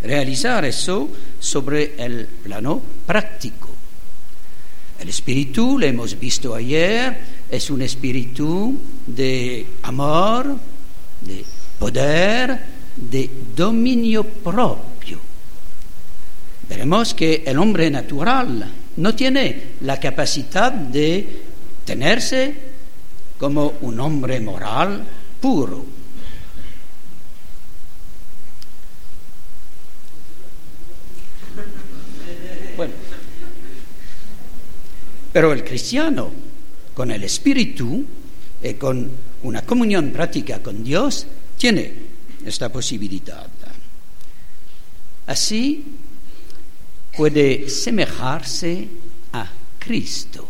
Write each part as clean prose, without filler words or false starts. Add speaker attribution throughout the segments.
Speaker 1: realizar eso sobre el plano práctico. El espíritu, lo hemos visto ayer, es un espíritu de amor, de poder, de dominio propio. Veremos que el hombre natural no tiene la capacidad de tenerse como un hombre moral puro. Bueno, pero el cristiano, con el Espíritu y con una comunión práctica con Dios, tiene esta posibilidad. Así puede semejarse a Cristo.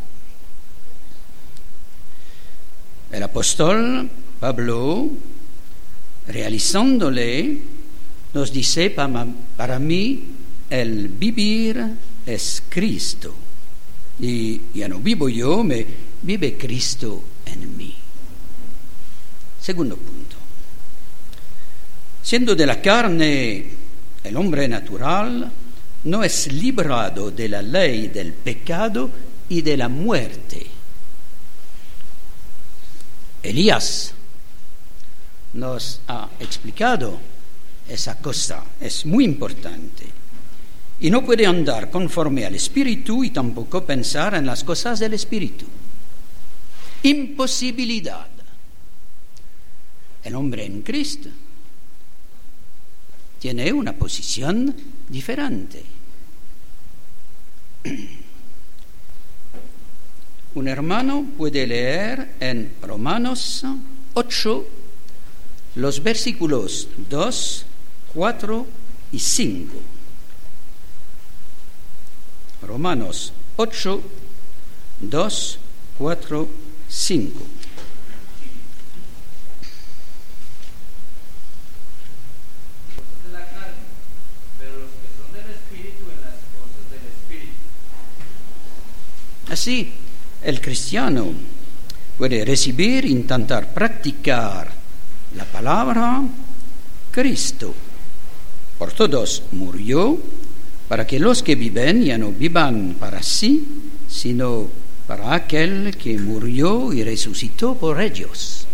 Speaker 1: El apóstol Pablo, realizándole, nos dice: para mí el vivir es Cristo. Y ya no vivo yo, vive Cristo en mí. Segundo punto. Siendo de la carne el hombre natural, no es librado de la ley del pecado y de la muerte. Elías nos ha explicado esa cosa, es muy importante. Y no puede andar conforme al Espíritu y tampoco pensar en las cosas del Espíritu. Imposibilidad. El hombre en Cristo tiene una posición diferente. Un hermano puede leer en Romanos 8 los versículos 2, 4 y 5. Romanos 8, 2, 4, 5. Así, el cristiano puede recibir e intentar practicar la palabra. Cristo por todos murió, para que los que viven ya no vivan para sí, sino para aquel que murió y resucitó por ellos.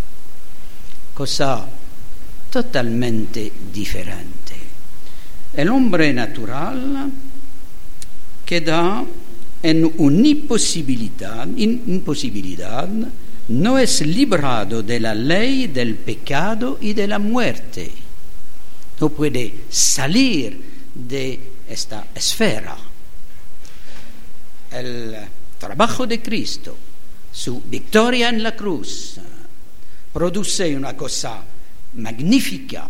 Speaker 1: Cosa totalmente diferente. El hombre natural queda en una imposibilidad, no es librado de la ley del pecado y de la muerte. No puede salir de esta esfera. El trabajo de Cristo, su victoria en la cruz, produce una cosa magnífica.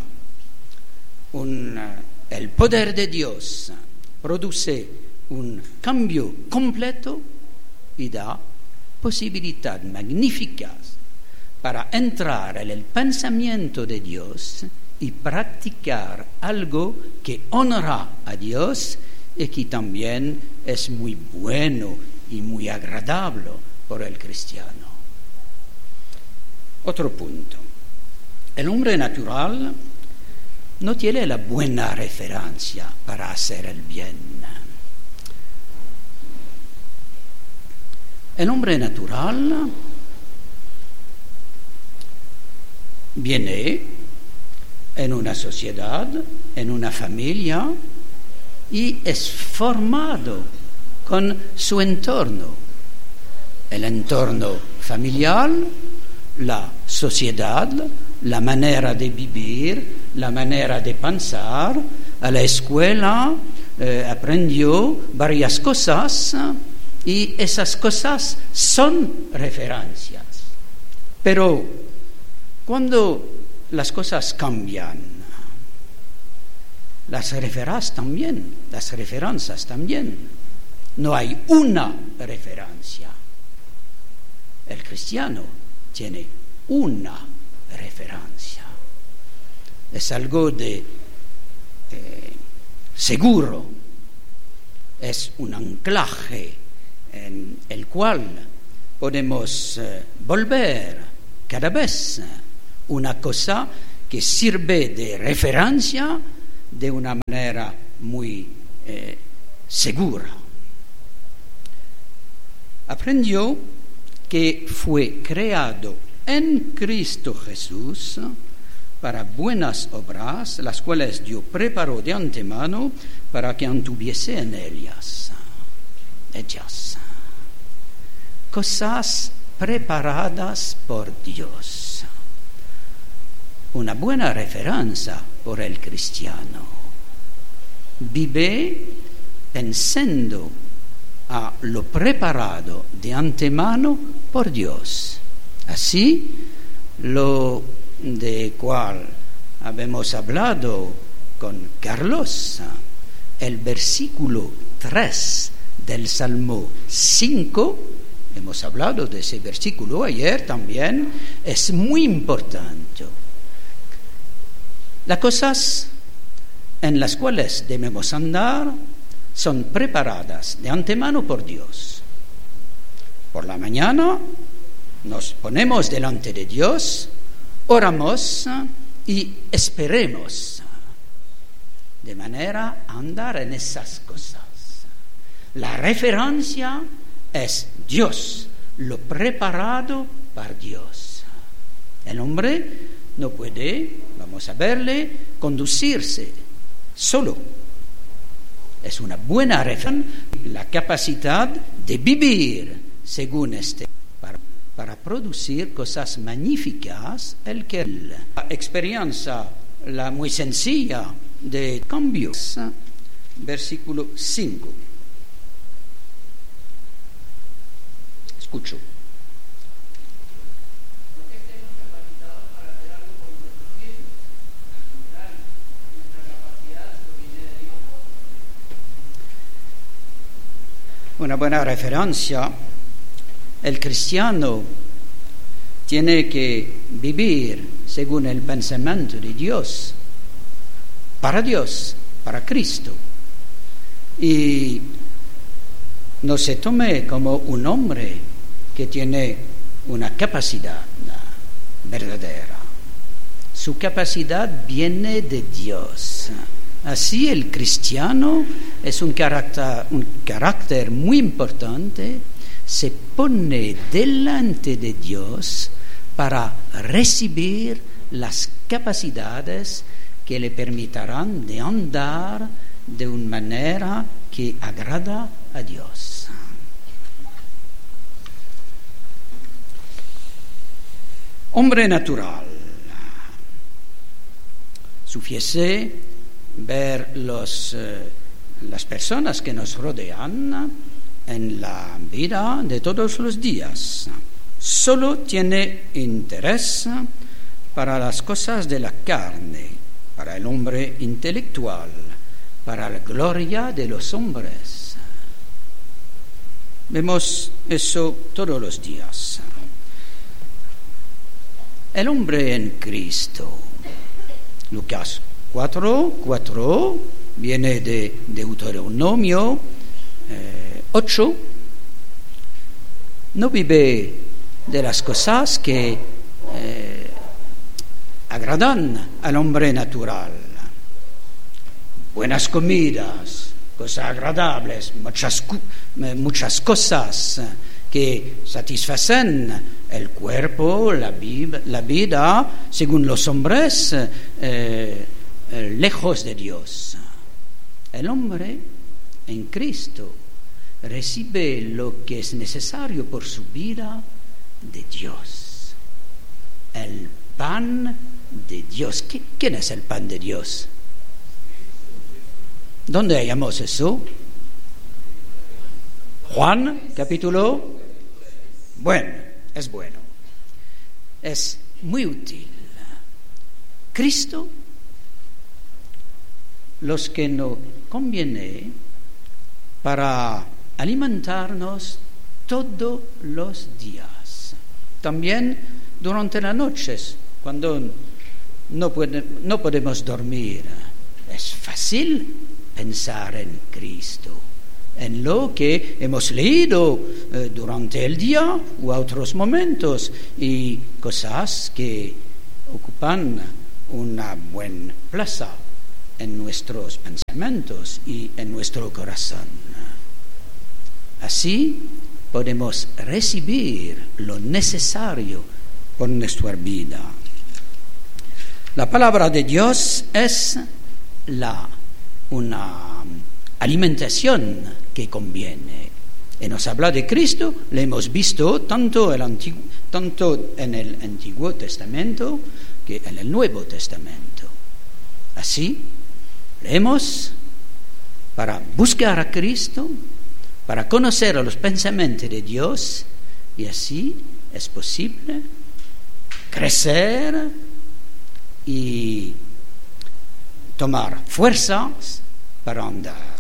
Speaker 1: El poder de Dios produce un cambio completo y da posibilidad magníficas para entrar en el pensamiento de Dios y practicar algo que honra a Dios y que también es muy bueno y muy agradable por el cristiano. Otro punto. El hombre natural no tiene la buena referencia para hacer el bien. El hombre natural viene en una sociedad, en una familia, y es formado con su entorno. El entorno familiar, la sociedad, la manera de vivir, la manera de pensar. A la escuela aprendió varias cosas y esas cosas son referencias. Pero cuando las cosas cambian, las referencias también. No hay una referencia. El cristiano tiene una referencia. Es algo de seguro. Es un anclaje en el cual podemos volver cada vez. Una cosa que sirve de referencia, de una manera muy segura. Aprendió que fue creado en Cristo Jesús para buenas obras, las cuales Dios preparó de antemano para que anduviese en ellas. Cosas preparadas por Dios. Una buena referencia por el cristiano. Vive pensando a lo preparado de antemano por Dios. Así, lo de cual habemos hablado con Carlos, el versículo 3 del Salmo 5, hemos hablado de ese versículo ayer también, es muy importante. Las cosas en las cuales debemos andar son preparadas de antemano por Dios. Por la mañana nos ponemos delante de Dios, oramos y esperemos, de manera a andar en esas cosas. La referencia es Dios, lo preparado por Dios. El hombre no puede, vamos a verle, conducirse solo. Es una buena referencia, la capacidad de vivir según este, para producir cosas magníficas, la experiencia, la muy sencilla de cambios. Versículo 5. Escucho. Una buena referencia. El cristiano tiene que vivir según el pensamiento de Dios, para Cristo. Y no se tome como un hombre que tiene una capacidad verdadera. Su capacidad viene de Dios. Así el cristiano es un carácter muy importante, se pone delante de Dios para recibir las capacidades que le permitirán de andar de una manera que agrada a Dios. Hombre natural. Sufiese ver las personas que nos rodean en la vida de todos los días. Solo tiene interés para las cosas de la carne, para el hombre intelectual, para la gloria de los hombres. Vemos eso todos los días. El hombre en Cristo. Lucas 4 viene de Deuteronomio 8. No vive de las cosas que agradan al hombre natural. Buenas comidas, cosas agradables, muchas cosas que satisfacen el cuerpo, la vida, según los hombres, lejos de Dios. El hombre en Cristo recibe lo que es necesario por su vida de Dios. El pan de Dios. ¿Quién es el pan de Dios? ¿Dónde hallamos eso? Juan, capítulo. Bueno, es muy útil. Cristo, los que nos conviene para alimentarnos todos los días. También durante las noches, cuando no podemos dormir. Es fácil pensar en Cristo, en lo que hemos leído durante el día o a otros momentos, y cosas que ocupan una buena plaza en nuestros pensamientos y en nuestro corazón. Así podemos recibir lo necesario por nuestra vida. La palabra de Dios es una alimentación que conviene. Y nos habla de Cristo, lo hemos visto tanto en el Antiguo Testamento que en el Nuevo Testamento. Así, leemos para buscar a Cristo, para conocer los pensamientos de Dios, y así es posible crecer y tomar fuerzas para andar.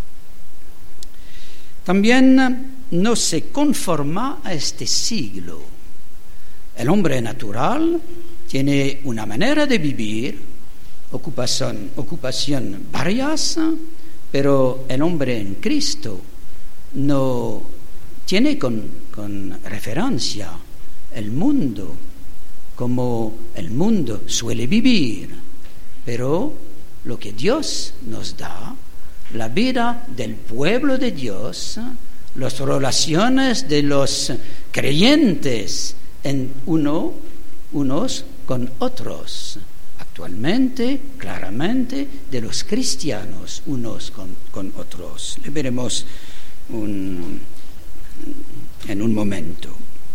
Speaker 1: También no se conforma a este siglo. El hombre natural tiene una manera de vivir, ocupación varias, pero el hombre en Cristo no tiene con referencia el mundo como el mundo suele vivir, pero lo que Dios nos da, la vida del pueblo de Dios, las relaciones de los creyentes en unos con otros, actualmente, claramente, de los cristianos unos con otros. Le veremos en un momento.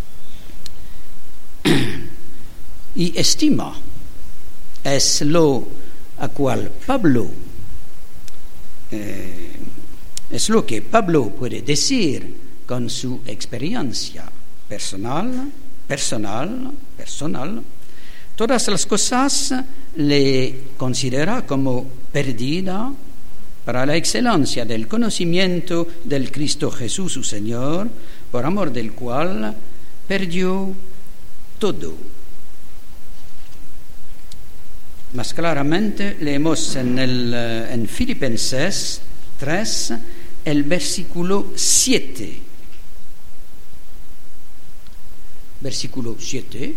Speaker 1: Y estima es lo a cual Pablo es lo que Pablo puede decir con su experiencia personal. Todas las cosas le considera como perdida para la excelencia del conocimiento del Cristo Jesús su Señor, por amor del cual perdió todo. Más claramente leemos en Filipenses 3 el versículo 7. Versículo 7.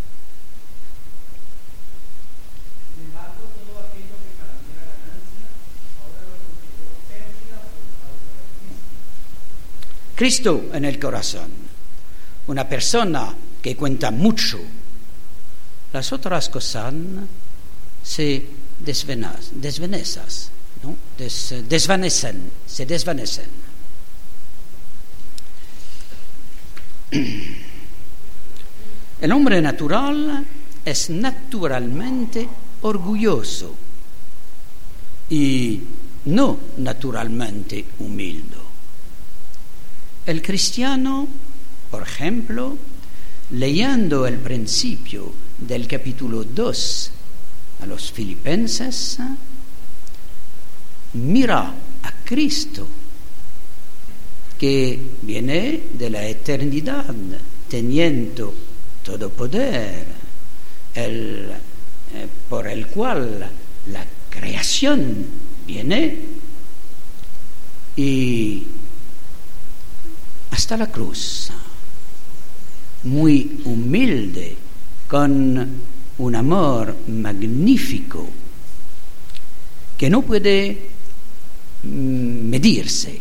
Speaker 1: Cristo en el corazón, una persona que cuenta mucho. Las otras cosas se desvanecen, ¿no? Se desvanecen. El hombre natural es naturalmente orgulloso y no naturalmente humilde. El cristiano, por ejemplo, leyendo el principio del capítulo 2 a los filipenses, mira a Cristo, que viene de la eternidad, teniendo todo poder, por el cual la creación viene y hasta la cruz, muy humilde, con un amor magnífico que no puede medirse.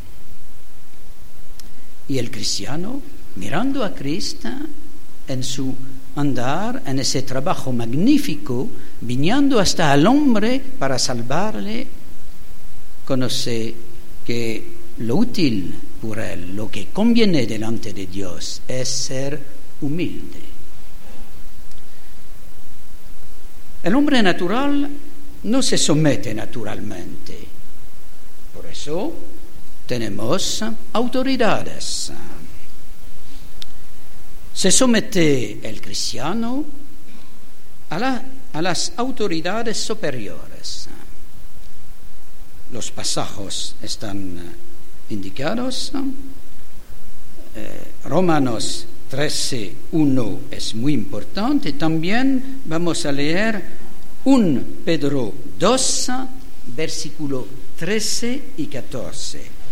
Speaker 1: Y el cristiano, mirando a Cristo en su andar, en ese trabajo magnífico, viniendo hasta el hombre para salvarle, conoce que lo útil por él, lo que conviene delante de Dios, es ser humilde. El hombre natural no se somete naturalmente. Por eso tenemos autoridades. Se somete el cristiano a las autoridades superiores. Los pasajes están indicados. Romanos 13:1 es muy importante. También vamos a leer 1 Pedro 2, versículo 13 y 14.